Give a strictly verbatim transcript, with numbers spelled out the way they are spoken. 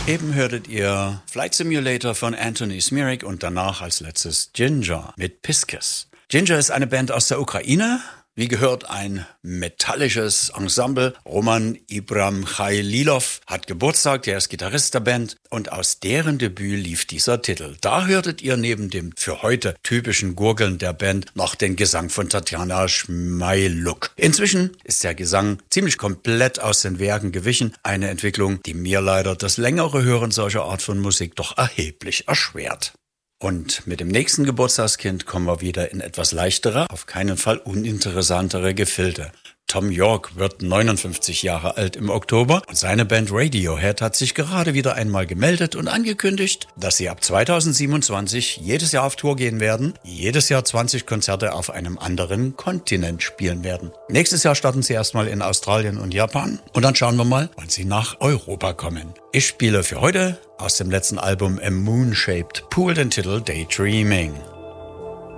Eben hörtet ihr Flight Simulator von Anthony Smirik und danach als letztes Ginger mit Pisces. Ginger ist eine Band aus der Ukraine. Wie gehört, ein metallisches Ensemble. Roman Ibramchaililov hat Geburtstag, der ist Gitarrist der Band und aus deren Debüt lief dieser Titel. Da hörtet ihr neben dem für heute typischen Gurgeln der Band noch den Gesang von Tatjana Schmeiluk. Inzwischen ist der Gesang ziemlich komplett aus den Werken gewichen, eine Entwicklung, die mir leider das längere Hören solcher Art von Musik doch erheblich erschwert. Und mit dem nächsten Geburtstagskind kommen wir wieder in etwas leichtere, auf keinen Fall uninteressantere Gefilde. Tom York wird neunundfünfzig Jahre alt im Oktober und seine Band Radiohead hat sich gerade wieder einmal gemeldet und angekündigt, dass sie ab zweitausendsiebenundzwanzig jedes Jahr auf Tour gehen werden, jedes Jahr zwanzig Konzerte auf einem anderen Kontinent spielen werden. Nächstes Jahr starten sie erstmal in Australien und Japan und dann schauen wir mal, wann sie nach Europa kommen. Ich spiele für heute aus dem letzten Album A Moon-Shaped Pool den Titel Daydreaming.